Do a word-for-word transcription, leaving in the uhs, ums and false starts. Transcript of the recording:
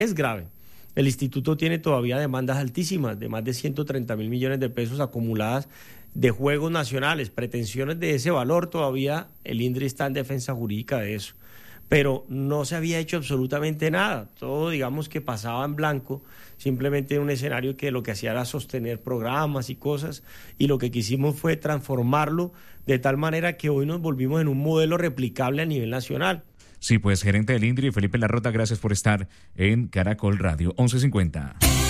es grave. El instituto tiene todavía demandas altísimas, de más de ciento treinta mil millones de pesos acumuladas de juegos nacionales, pretensiones de ese valor. Todavía el INDRI está en defensa jurídica de eso, pero no se había hecho absolutamente nada. Todo, digamos, que pasaba en blanco, simplemente en un escenario que lo que hacía era sostener programas y cosas, y lo que quisimos fue transformarlo de tal manera que hoy nos volvimos en un modelo replicable a nivel nacional. Sí, pues gerente del INDRI, Felipe Larrota, gracias por estar en Caracol Radio once cincuenta.